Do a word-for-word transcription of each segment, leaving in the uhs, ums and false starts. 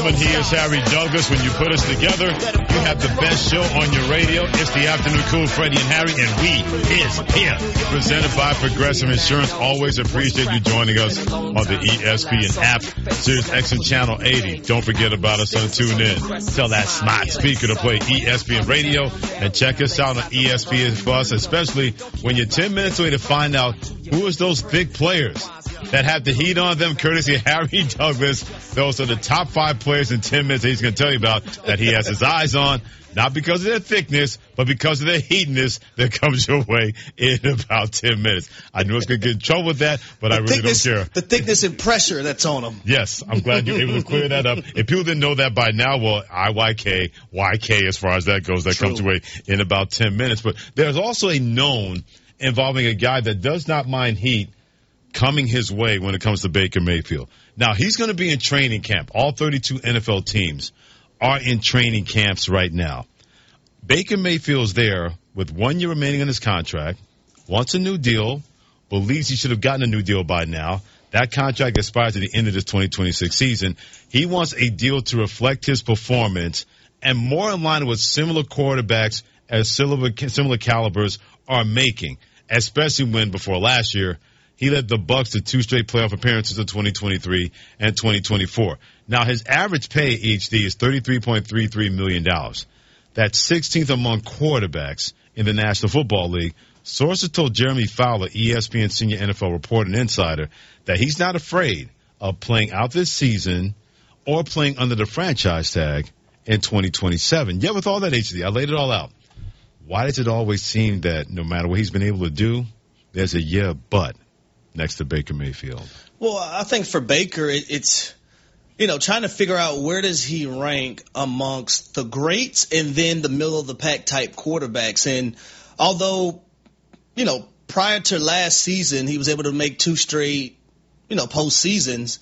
And he is Harry Douglas. When you put us together, you have the best show on your radio. It's the Afternoon Cool, Freddie and Harry, and we is here. Presented by Progressive Insurance. Always appreciate you joining us on the E S P N app, Sirius X M Channel eighty. Don't forget about us on TuneIn. Tell that smart speaker to play E S P N Radio, and check us out on E S P N Plus, especially when you're ten minutes away to find out who is those thick players that have the heat on them, courtesy of Harry Douglas. Those are the top five players in ten minutes that he's going to tell you about that he has his eyes on, not because of their thickness, but because of their heatness that comes your way in about ten minutes. I knew I was going to get in trouble with that, but the I really thickness, don't care. The thickness and pressure that's on them. Yes, I'm glad you were able to clear that up. If people didn't know that by now, well, I Y K, Y K as far as that goes, that True. comes your way in about ten minutes. But there's also a known involving a guy that does not mind heat coming his way when it comes to Baker Mayfield. Now, he's going to be in training camp. All thirty-two N F L teams are in training camps right now. Baker Mayfield's there with one year remaining on his contract, wants a new deal, believes he should have gotten a new deal by now. That contract expires at the end of this twenty twenty-six season. He wants a deal to reflect his performance and more in line with similar quarterbacks as similar, similar calibers are making, especially when before last year, he led the Bucs to two straight playoff appearances in twenty twenty-three and twenty twenty-four. Now, his average pay at H D is thirty-three point three three million dollars. That's sixteenth among quarterbacks in the National Football League. Sources told Jeremy Fowler, E S P N senior N F L reporter and insider, that he's not afraid of playing out this season or playing under the franchise tag in twenty twenty-seven. Yet with all that, H D, I laid it all out. Why does it always seem that no matter what he's been able to do, there's a yeah, but next to Baker Mayfield? Well, I think for Baker, it, it's, you know, trying to figure out where does he rank amongst the greats and then the middle-of-the-pack type quarterbacks. And although, you know, prior to last season, he was able to make two straight, you know, postseasons,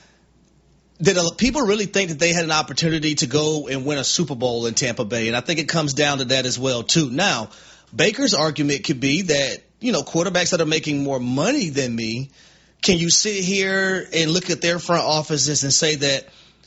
did people really think that they had an opportunity to go and win a Super Bowl in Tampa Bay? And I think it comes down to that as well, too. Now, Baker's argument could be that, you know, quarterbacks that are making more money than me, can you sit here and look at their front offices and say that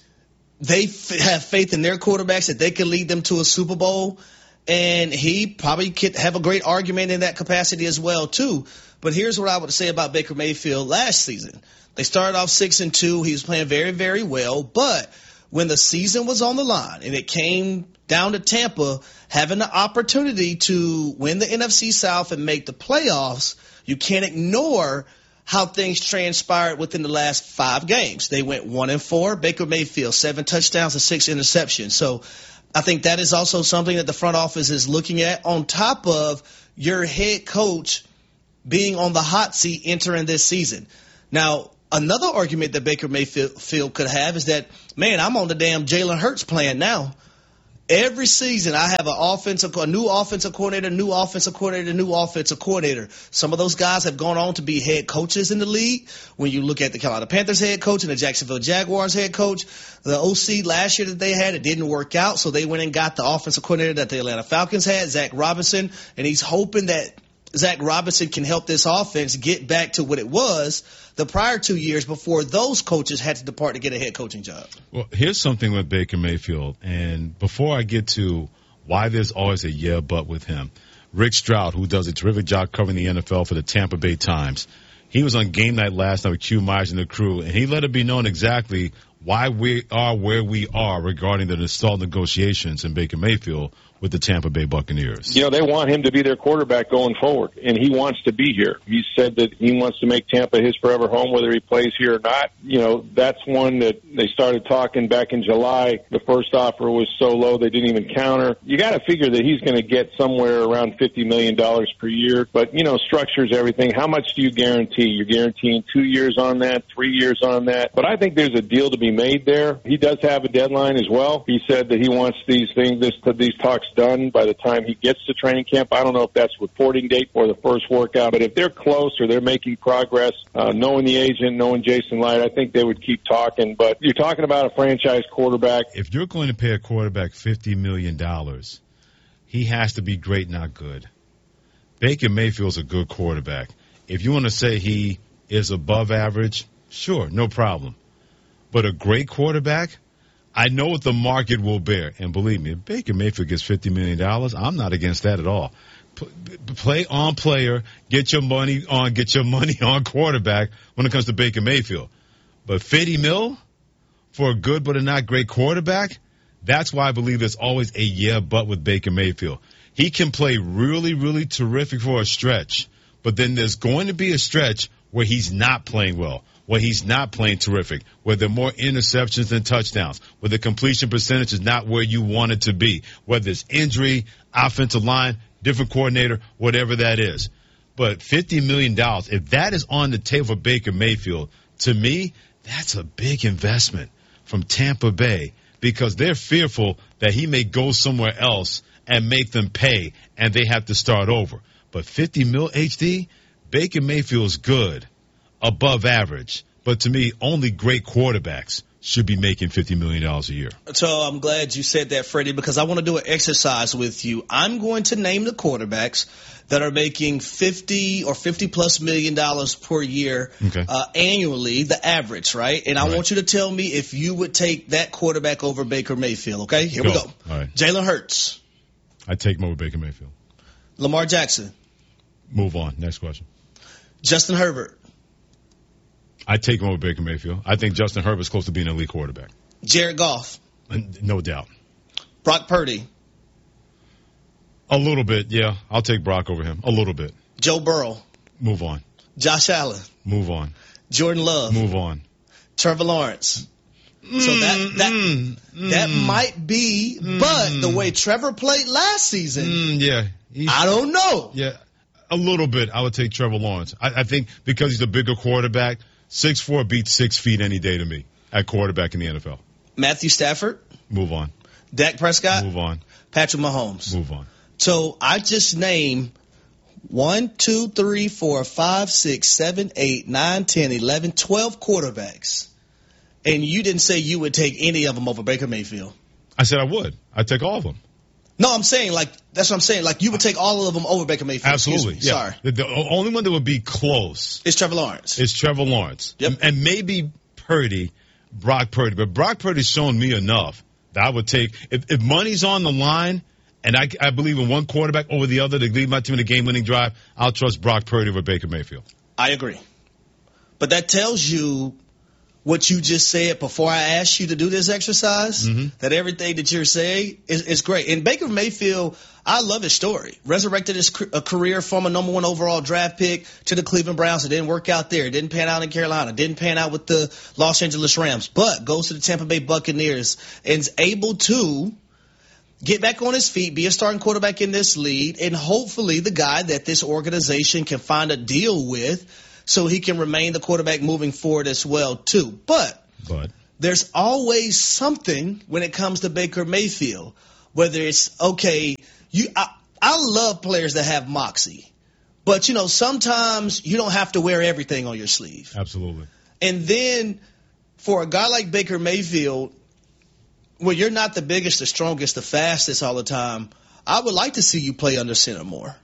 they f- have faith in their quarterbacks, that they can lead them to a Super Bowl? And he probably could have a great argument in that capacity as well, too. But here's what I would say about Baker Mayfield last season. They started off six and two. He was playing very, very well. But when the season was on the line and it came down to Tampa having the opportunity to win the N F C South and make the playoffs, you can't ignore how things transpired within the last five games. They went one and four. Baker Mayfield, seven touchdowns and six interceptions. So I think that is also something that the front office is looking at, on top of your head coach being on the hot seat entering this season. Now, another argument that Baker Mayfield could have is that, man, I'm on the damn Jalen Hurts plan now. Every season I have an offensive, a new offensive coordinator, new offensive coordinator, new offensive coordinator. Some of those guys have gone on to be head coaches in the league. When you look at the Carolina Panthers head coach and the Jacksonville Jaguars head coach, the O C last year that they had, it didn't work out. So they went and got the offensive coordinator that the Atlanta Falcons had, Zach Robinson, and he's hoping that Zach Robinson can help this offense get back to what it was the prior two years before those coaches had to depart to get a head coaching job. Well, here's something with Baker Mayfield, and before I get to why there's always a yeah but with him, Rick Stroud, who does a terrific job covering the N F L for the Tampa Bay Times, he was on game night last night with Q Myers and the crew, and he let it be known exactly why we are where we are regarding the installed negotiations in Baker Mayfield with the Tampa Bay Buccaneers. You know, they want him to be their quarterback going forward, and he wants to be here. He said that he wants to make Tampa his forever home, whether he plays here or not. You know, that's one that they started talking back in July. The first offer was so low they didn't even counter. You got to figure that he's going to get somewhere around fifty million dollars per year. But, you know, structures everything. How much do you guarantee? You're guaranteeing two years on that, three years on that. But I think there's a deal to be made there. He does have a deadline as well. He said that he wants these things, this, these talks done by the time he gets to training camp. I don't know if that's reporting date or the first workout, but if they're close or they're making progress, uh, knowing the agent, knowing Jason Light, I think they would keep talking. But you're talking about a franchise quarterback. If you're going to pay a quarterback fifty million dollars, he has to be great, not good. Baker Mayfield's a good quarterback. If you want to say he is above average, sure, no problem. But a great quarterback, I know what the market will bear. And believe me, if Baker Mayfield gets fifty million dollars, I'm not against that at all. P- play on player, get your money on, get your money on quarterback when it comes to Baker Mayfield. But fifty mil for a good but a not great quarterback, that's why I believe there's always a yeah but with Baker Mayfield. He can play really, really terrific for a stretch, but then there's going to be a stretch where he's not playing well, where he's not playing terrific, where there are more interceptions than touchdowns, where the completion percentage is not where you want it to be, whether it's injury, offensive line, different coordinator, whatever that is. But fifty million dollars, if that is on the table for Baker Mayfield, to me, that's a big investment from Tampa Bay because they're fearful that he may go somewhere else and make them pay, and they have to start over. But fifty mil H D, Baker Mayfield's good, above average. But to me, only great quarterbacks should be making fifty million dollars a year. So I'm glad you said that, Freddie, because I want to do an exercise with you. I'm going to name the quarterbacks that are making fifty or fifty plus million dollars per year okay. uh, annually, the average, right? And I right. want you to tell me if you would take that quarterback over Baker Mayfield, okay? Here go. we go. All right. Jalen Hurts. I take him over Baker Mayfield. Lamar Jackson. Move on. Next question. Justin Herbert. I take him over Baker Mayfield. I think Justin Herbert's close to being an elite quarterback. Jared Goff. No doubt. Brock Purdy. A little bit, yeah. I'll take Brock over him. A little bit. Joe Burrow. Move on. Josh Allen. Move on. Jordan Love. Move on. Trevor Lawrence. Mm, so that that mm, that mm, might be, mm, but the way Trevor played last season, mm, yeah, I don't know. Yeah, a little bit. I would take Trevor Lawrence. I, I think because he's a bigger quarterback, six four beats six feet any day to me at quarterback in the N F L. Matthew Stafford. Move on. Dak Prescott. Move on. Patrick Mahomes. Move on. So I just named one, two, three, four, five, six, seven, eight, nine, ten, eleven, twelve quarterbacks. And you didn't say you would take any of them over Baker Mayfield. I said I would. I'd take all of them. No, I'm saying, like, that's what I'm saying. Like, you would take all of them over Baker Mayfield. Absolutely. Excuse me. Yeah. Sorry. The, the only one that would be close is Trevor Lawrence. Is Trevor Lawrence. Yep. And, and maybe Purdy, Brock Purdy. But Brock Purdy's shown me enough that I would take, if, if money's on the line, and I, I believe in one quarterback over the other to lead my team in a game-winning drive, I'll trust Brock Purdy over Baker Mayfield. I agree. But that tells you what you just said before I asked you to do this exercise, mm-hmm. that everything that you're saying is, is great. And Baker Mayfield, I love his story. Resurrected his a career from a number one overall draft pick to the Cleveland Browns. It didn't work out there. It didn't pan out in Carolina. Didn't pan out with the Los Angeles Rams. But goes to the Tampa Bay Buccaneers and is able to get back on his feet, be a starting quarterback in this league, and hopefully the guy that this organization can find a deal with so he can remain the quarterback moving forward as well, too. But, but there's always something when it comes to Baker Mayfield, whether it's, okay, you I, I love players that have moxie. But, you know, sometimes you don't have to wear everything on your sleeve. Absolutely. And then for a guy like Baker Mayfield, well, you're not the biggest, the strongest, the fastest all the time. I would like to see you play under center more.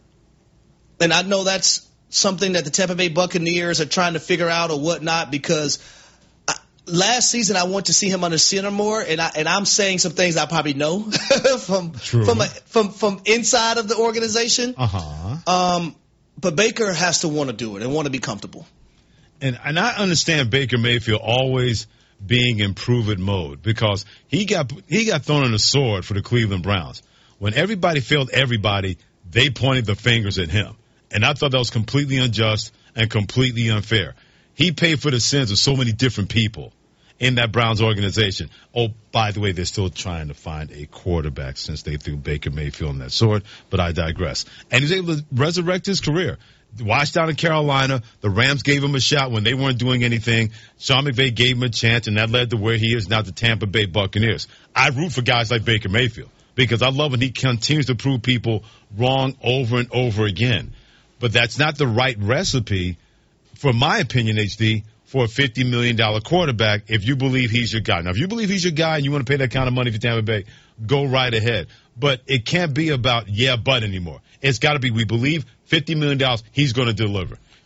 And I know that's something that the Tampa Bay Buccaneers are trying to figure out or whatnot, because I, last season I want to see him under center more, and I and I'm saying some things I probably know from True. from a, from from inside of the organization. Uh huh. Um, but Baker has to want to do it and want to be comfortable. And and I understand Baker Mayfield always being in prove-it mode, because he got he got thrown on a sword for the Cleveland Browns. When everybody failed everybody, they pointed the fingers at him. And I thought that was completely unjust and completely unfair. He paid for the sins of so many different people in that Browns organization. Oh, by the way, they're still trying to find a quarterback since they threw Baker Mayfield on that sword, but I digress. And he's able to resurrect his career. Watched down in Carolina, the Rams gave him a shot when they weren't doing anything. Sean McVay gave him a chance, and that led to where he is now, the Tampa Bay Buccaneers. I root for guys like Baker Mayfield because I love when he continues to prove people wrong over and over again. But that's not the right recipe, for my opinion, H D, for a fifty million dollars quarterback if you believe he's your guy. Now, if you believe he's your guy and you want to pay that kind of money for Tampa Bay, go right ahead. But it can't be about yeah, but anymore. It's got to be we believe fifty million dollars, he's going to deliver.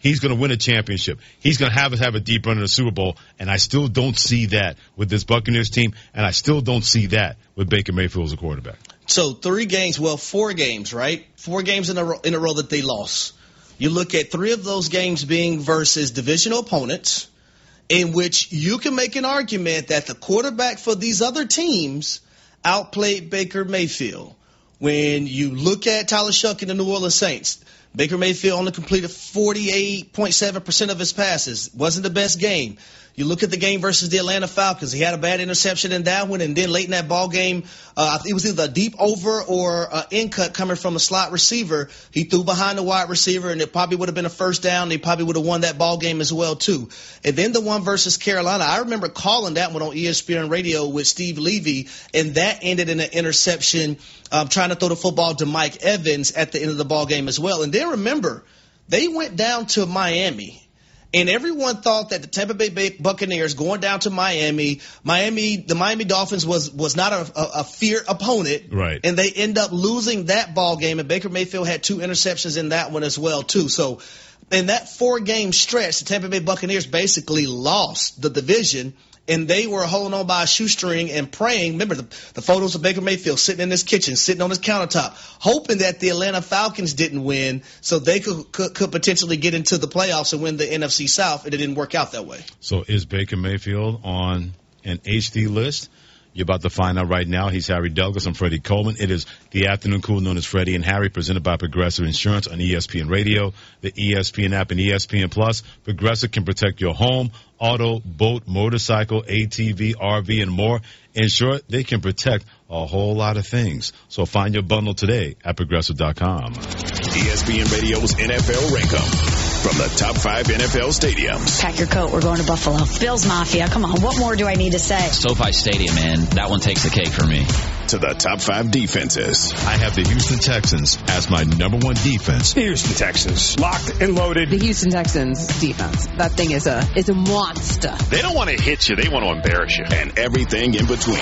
He's going to win a championship. He's going to have us have a deep run in the Super Bowl, and I still don't see that with this Buccaneers team, and I still don't see that with Baker Mayfield as a quarterback. So three games, well, four games, right? Four games in a row, in a row that they lost. You look at three of those games being versus divisional opponents, in which you can make an argument that the quarterback for these other teams outplayed Baker Mayfield. When you look at Tyler Shuck and the New Orleans Saints, Baker Mayfield only completed forty-eight point seven percent of his passes. Wasn't the best game. You look at the game versus the Atlanta Falcons. He had a bad interception in that one, and then late in that ball game, uh, it was either a deep over or an in cut coming from a slot receiver. He threw behind the wide receiver, and it probably would have been a first down. They probably would have won that ball game as well, too. And then the one versus Carolina, I remember calling that one on E S P N Radio with Steve Levy, and that ended in an interception, um, trying to throw the football to Mike Evans at the end of the ball game as well. And then remember, they went down to Miami. And everyone thought that the Tampa Bay Buccaneers going down to Miami, Miami, the Miami Dolphins was was not a, a, a feared opponent, right? And they end up losing that ball game. And Baker Mayfield had two interceptions in that one as well, too. So, in that four-game stretch, the Tampa Bay Buccaneers basically lost the division. And they were holding on by a shoestring and praying. Remember the, the photos of Baker Mayfield sitting in his kitchen, sitting on his countertop, hoping that the Atlanta Falcons didn't win so they could, could, could potentially get into the playoffs and win the N F C South, and it didn't work out that way. So is Baker Mayfield on an H D list? You're about to find out right now. He's Harry Douglas. I'm Freddie Coleman. It is the afternoon cool known as Freddie and Harry, presented by Progressive Insurance on E S P N Radio, the E S P N app, and E S P N Plus. Progressive can protect your home, auto, boat, motorcycle, A T V, R V, and more. In short, they can protect a whole lot of things. So find your bundle today at Progressive dot com. E S P N Radio's N F L Rank-Up. From the top five N F L stadiums. Pack your coat. We're going to Buffalo. Bills Mafia. Come on. What more do I need to say? SoFi Stadium, man. That one takes the cake for me. To the top five defenses. I have the Houston Texans as my number one defense. The Houston Texans. Locked and loaded. The Houston Texans defense. That thing is a is a monster. They don't want to hit you. They want to embarrass you. And everything in between.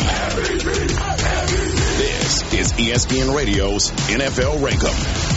This is E S P N Radio's N F L Rank-Up.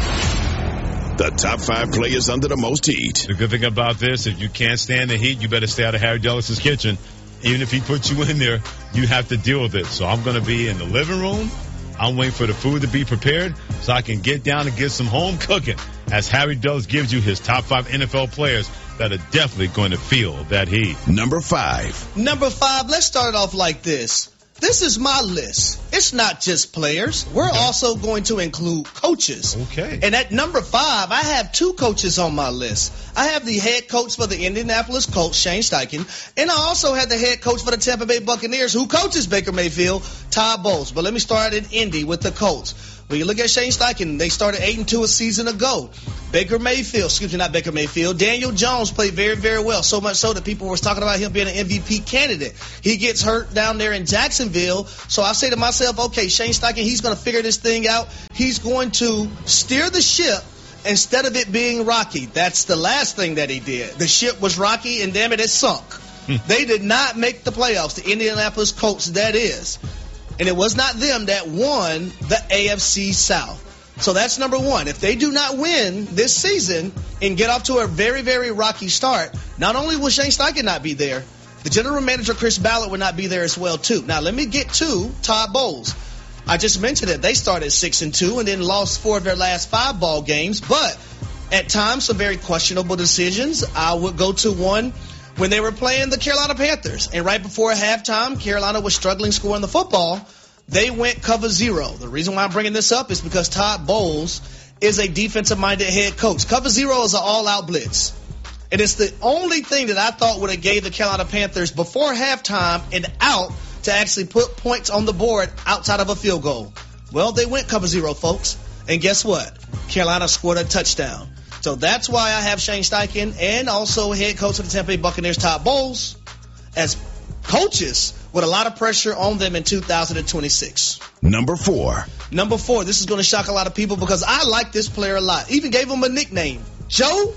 The top five players under the most heat. The good thing about this, if you can't stand the heat, you better stay out of Harry Douglas's kitchen. Even if he puts you in there, you have to deal with it. So I'm going to be in the living room. I'm waiting for the food to be prepared so I can get down and get some home cooking as Harry Douglas gives you his top five N F L players that are definitely going to feel that heat. Number five. Number five, let's start it off like this. This is my list. It's not just players. We're okay. also going to include coaches. Okay. And at number five, I have two coaches on my list. I have the head coach for the Indianapolis Colts, Shane Steichen, and I also have the head coach for the Tampa Bay Buccaneers, who coaches Baker Mayfield, Todd Bowles. But let me start in Indy with the Colts. When you look at Shane Steichen, they started eight and two a season ago. Baker Mayfield, excuse me, not Baker Mayfield, Daniel Jones played very, very well, so much so that people were talking about him being an M V P candidate. He gets hurt down there in Jacksonville, so I say to myself, okay, Shane Steichen, he's going to figure this thing out. He's going to steer the ship instead of it being rocky. That's the last thing that he did. The ship was rocky, and damn it, it sunk. They did not make the playoffs, the Indianapolis Colts, that is. And it was not them that won the A F C South. So that's number one. If they do not win this season and get off to a very, very rocky start, not only will Shane Steichen not be there, the general manager, Chris Ballard, will not be there as well, too. Now, let me get to Todd Bowles. I just mentioned it. They started six and two and then lost four of their last five ball games. But at times, some very questionable decisions. I would go to one when they were playing the Carolina Panthers. And right before halftime, Carolina was struggling scoring the football. They went cover zero. The reason why I'm bringing this up is because Todd Bowles is a defensive-minded head coach. Cover zero is an all-out blitz. And it's the only thing that I thought would have gave the Carolina Panthers before halftime an out to actually put points on the board outside of a field goal. Well, they went cover zero, folks. And guess what? Carolina scored a touchdown. So that's why I have Shane Steichen and also head coach of the Tampa Bay Buccaneers, Todd Bowles, as coaches with a lot of pressure on them in two thousand twenty-six. Number four. Number four. This is going to shock a lot of people because I like this player a lot. Even gave him a nickname. Joe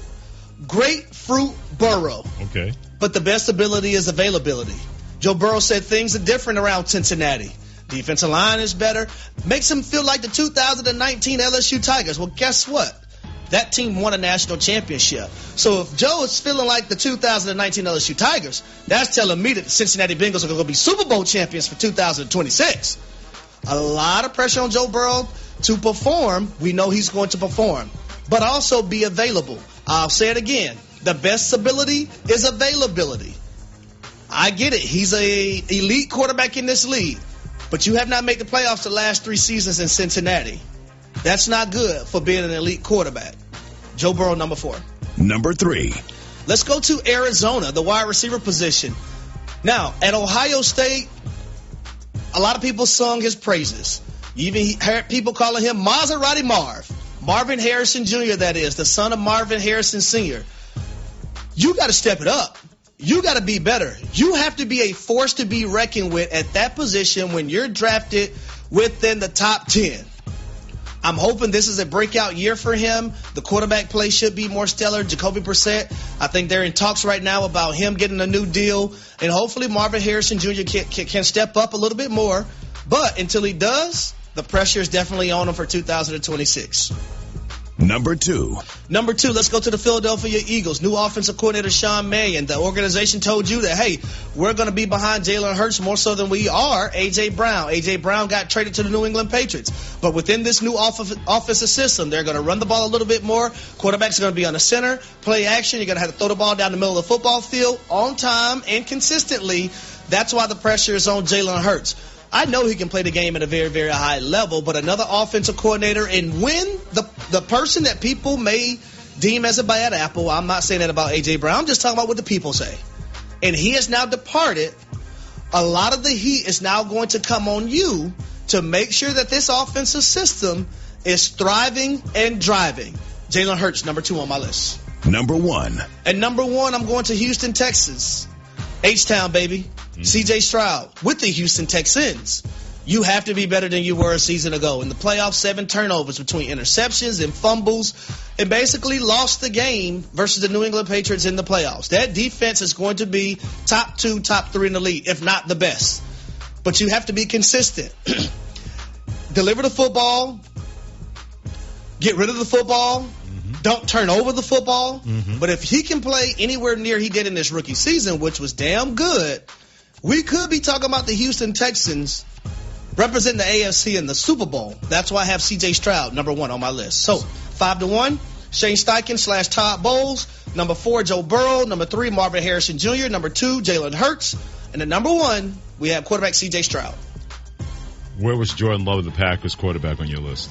Grapefruit Burrow. Okay. But the best ability is availability. Joe Burrow said things are different around Cincinnati. Defensive line is better. Makes him feel like the two thousand nineteen L S U Tigers. Well, guess what? That team won a national championship. So if Joe is feeling like the two thousand nineteen L S U Tigers, that's telling me that the Cincinnati Bengals are going to be Super Bowl champions for two thousand twenty-six. A lot of pressure on Joe Burrow to perform. We know he's going to perform, but also be available. I'll say it again. The best ability is availability. I get it. He's a elite quarterback in this league, but you have not made the playoffs the last three seasons in Cincinnati. That's not good for being an elite quarterback. Joe Burrow, number four. Number three. Let's go to Arizona, the wide receiver position. Now, at Ohio State, a lot of people sung his praises. You even heard people calling him Maserati Marv. Marvin Harrison Junior, that is, the son of Marvin Harrison Senior You got to step it up. You got to be better. You have to be a force to be reckoned with at that position when you're drafted within the top ten. I'm hoping this is a breakout year for him. The quarterback play should be more stellar. Jacoby Brissett, I think they're in talks right now about him getting a new deal. And hopefully Marvin Harrison Junior can, can, can step up a little bit more. But until he does, the pressure is definitely on him for two thousand twenty-six. Number two. Number two, let's go to the Philadelphia Eagles. New offensive coordinator Sean May, and the organization told you that, hey, we're going to be behind Jalen Hurts more so than we are A J. Brown. A J. Brown got traded to the New England Patriots. But within this new off- offensive system, they're going to run the ball a little bit more. Quarterbacks are going to be on the center, play action. You're going to have to throw the ball down the middle of the football field on time and consistently. That's why the pressure is on Jalen Hurts. I know he can play the game at a very, very high level, but another offensive coordinator, and when the the person that people may deem as a bad apple, I'm not saying that about A J. Brown, I'm just talking about what the people say. And he has now departed. A lot of the heat is now going to come on you to make sure that this offensive system is thriving and driving. Jalen Hurts, number two on my list. Number one. And number one, I'm going to Houston, Texas. H-Town, baby. Mm-hmm. C J. Stroud with the Houston Texans. You have to be better than you were a season ago. In the playoffs, seven turnovers between interceptions and fumbles, and basically lost the game versus the New England Patriots in the playoffs. That defense is going to be top two, top three in the league, if not the best. But you have to be consistent. Deliver the football. Get rid of the football. Don't turn over the football. Mm-hmm. But if he can play anywhere near he did in this rookie season, which was damn good, we could be talking about the Houston Texans representing the A F C in the Super Bowl. That's why I have C J. Stroud, number one on my list. So, five to one, Shane Steichen slash Todd Bowles. Number four, Joe Burrow. Number three, Marvin Harrison Junior Number two, Jalen Hurts. And at number one, we have quarterback C J. Stroud. Where was Jordan Love, the Packers quarterback, on your list?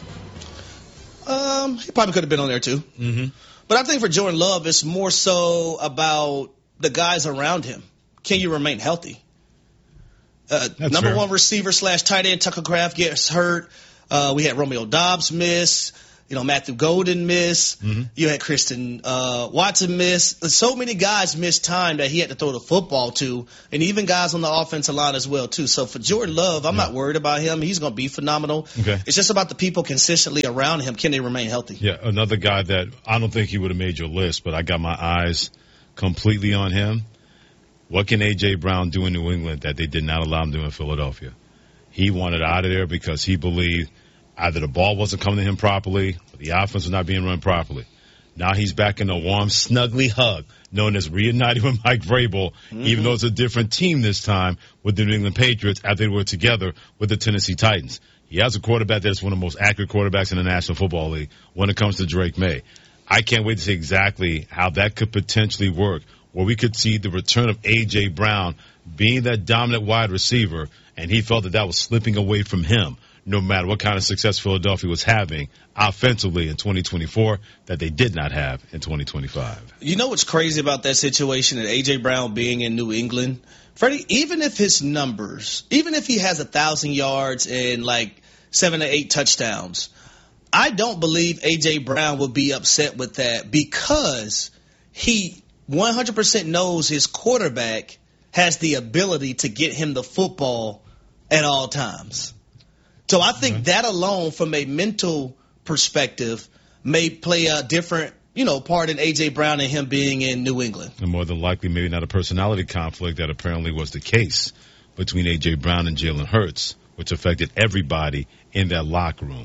Um, he probably could have been on there too. Mm-hmm. But I think for Jordan Love, it's more so about the guys around him. Can you remain healthy? Uh, number fair. one receiver slash tight end Tucker Kraft gets hurt. Uh, we had Romeo Doubs miss. You know, Matthew Golden miss. Mm-hmm. You had Kristen uh, Watson miss. So many guys missed time that he had to throw the football to, and even guys on the offensive line as well, too. So for Jordan Love, I'm yeah. not worried about him. He's going to be phenomenal. Okay. It's just about the people consistently around him. Can they remain healthy? Yeah, another guy that I don't think he would have made your list, but I got my eyes completely on him. What can A J. Brown do in New England that they did not allow him to do in Philadelphia? He wanted out of there because he believed either the ball wasn't coming to him properly or the offense was not being run properly. Now he's back in a warm, snuggly hug, known as reunited with Mike Vrabel, mm-hmm. even though it's a different team this time with the New England Patriots after they were together with the Tennessee Titans. He has a quarterback that's one of the most accurate quarterbacks in the National Football League when it comes to Drake May. I can't wait to see exactly how that could potentially work, where we could see the return of A J. Brown being that dominant wide receiver, and he felt that that was slipping away from him, no matter what kind of success Philadelphia was having offensively in twenty twenty-four that they did not have in twenty twenty-five. You know what's crazy about that situation, and A J. Brown being in New England? Freddie, even if his numbers, even if he has a thousand yards and like seven to eight touchdowns, I don't believe A J. Brown would be upset with that because he one hundred percent knows his quarterback has the ability to get him the football at all times. So I think mm-hmm. that alone, from a mental perspective, may play a different, you know, part in A J. Brown and him being in New England. And more than likely, maybe not a personality conflict that apparently was the case between A J. Brown and Jalen Hurts, which affected everybody in that locker room.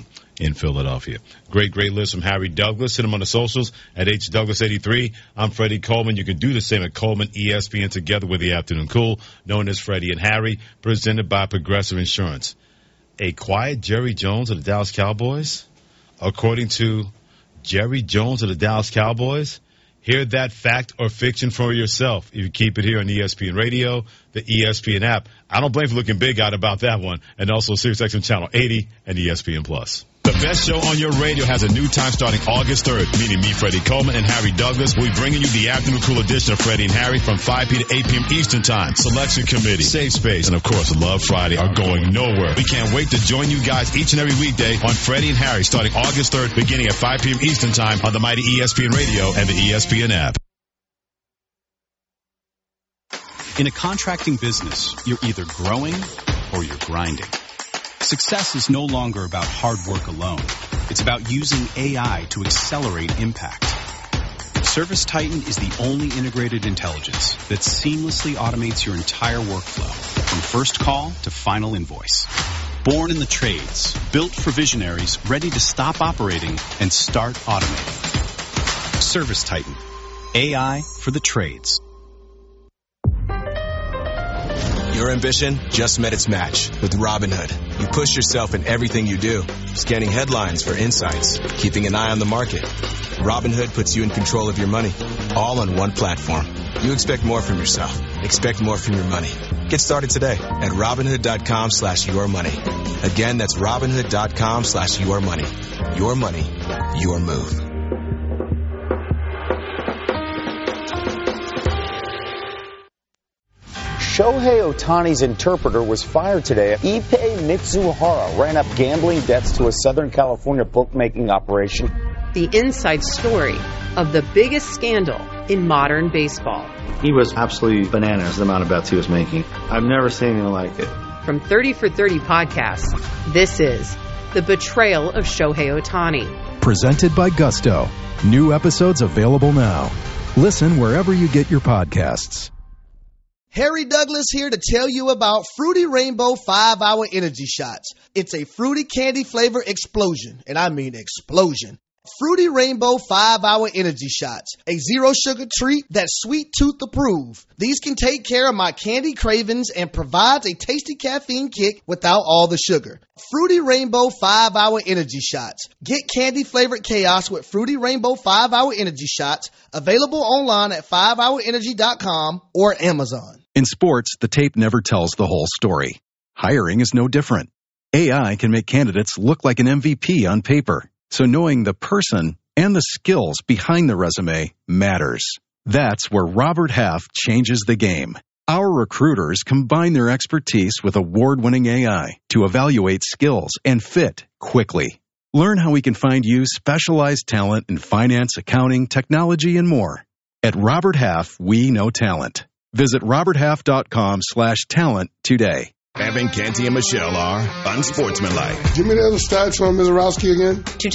in Philadelphia. Great, great list from Harry Douglas. Hit him on the socials at H Douglas eighty-three. I'm Freddie Coleman. You can do the same at Coleman E S P N together with the Afternoon Cool, known as Freddie and Harry, presented by Progressive Insurance. A quiet Jerry Jones of the Dallas Cowboys? According to Jerry Jones of the Dallas Cowboys, hear that fact or fiction for yourself. If you keep it here on E S P N Radio, the E S P N app. I don't blame for looking big out about that one. And also SiriusXM Channel eighty and E S P N Plus. The best show on your radio has a new time starting August third, meaning me, Freddie Coleman, and Harry Douglas. We'll be bringing you the Afternoon Cool edition of Freddie and Harry from five p.m. to eight p.m. Eastern Time. Selection Committee, Safe Space, and of course, Love Friday are going nowhere. We can't wait to join you guys each and every weekday on Freddie and Harry starting August third, beginning at five p.m. Eastern Time on the mighty E S P N Radio and the E S P N app. In a contracting business, you're either growing or you're grinding. Success is no longer about hard work alone. It's about using A I to accelerate impact. ServiceTitan is the only integrated intelligence that seamlessly automates your entire workflow, from first call to final invoice. Born in the trades, built for visionaries ready to stop operating and start automating. ServiceTitan, A I for the trades. Your ambition just met its match with Robinhood. You push yourself in everything you do, scanning headlines for insights, keeping an eye on the market. Robinhood puts you in control of your money, all on one platform. You expect more from yourself. Expect more from your money. Get started today at Robinhood.com slash your money. Again, that's Robinhood.com slash your money. Your money, your move. Shohei Ohtani's interpreter was fired today. Ippei Mitsuhara ran up gambling debts to a Southern California bookmaking operation. The inside story of the biggest scandal in modern baseball. He was absolutely bananas, the amount of bets he was making. I've never seen anything like it. From thirty for thirty podcasts, this is The Betrayal of Shohei Ohtani. Presented by Gusto. New episodes available now. Listen wherever you get your podcasts. Harry Douglas here to tell you about Fruity Rainbow five hour Energy Shots. It's a fruity candy flavor explosion, and I mean explosion. Fruity Rainbow five hour Energy Shots, a zero sugar treat that's sweet tooth approved. These can take care of my candy cravings and provides a tasty caffeine kick without all the sugar. Fruity Rainbow five hour Energy Shots. Get candy flavored chaos with Fruity Rainbow five hour Energy Shots, available online at five hour energy dot com or Amazon. In sports, the tape never tells the whole story. Hiring is no different. A I can make candidates look like an M V P on paper, so knowing the person and the skills behind the resume matters. That's where Robert Half changes the game. Our recruiters combine their expertise with award-winning A I to evaluate skills and fit quickly. Learn how we can find you specialized talent in finance, accounting, technology, and more. At Robert Half, we know talent. Visit roberthalf.com slash talent today. Evan, Canty, and Michelle are unsportsmanlike. Give me the other stats from Mizorowski again.